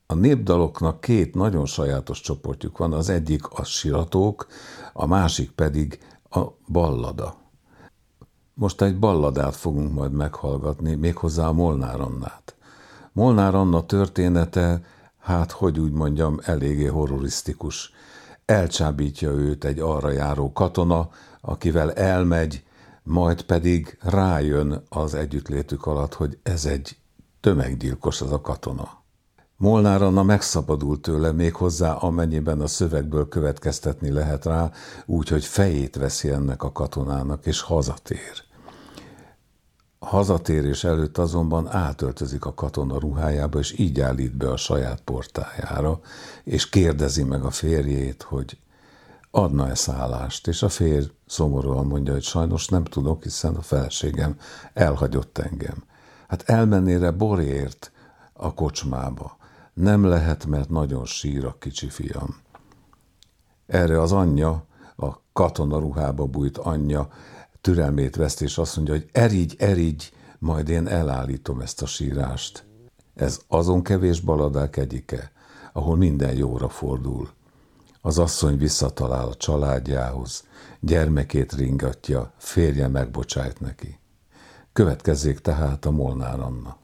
A népdaloknak két nagyon sajátos csoportjuk van, az egyik a siratók, a másik pedig a ballada. Most egy balladát fogunk majd meghallgatni, méghozzá a Molnár Annát. Molnár Anna története, hát hogy úgy mondjam, eléggé horrorisztikus. Elcsábítja őt egy arra járó katona, akivel elmegy, majd pedig rájön az együttlétük alatt, hogy ez egy tömeggyilkos az a katona. Molnár Anna megszabadult tőle, méghozzá amennyiben a szövegből következtetni lehet rá, úgyhogy fejét veszi ennek a katonának, és hazatér. Hazatérés előtt azonban átöltözik a katona ruhájába, és így állít be a saját portájára, és kérdezi meg a férjét, hogy adna-e szállást, és a férj szomorúan mondja, hogy sajnos nem tudok, hiszen a feleségem elhagyott engem. Hát elmennél borért a kocsmába. Nem lehet, mert nagyon sír a kicsi fiam. Erre az anyja, a katonaruhába bújt anyja türelmét veszt, és azt mondja, hogy erigy, majd én elállítom ezt a sírást. Ez azon kevés baladák egyike, ahol minden jóra fordul. Az asszony visszatalál a családjához, gyermekét ringatja, férje megbocsájt neki. Következzék tehát a Molnár Anna.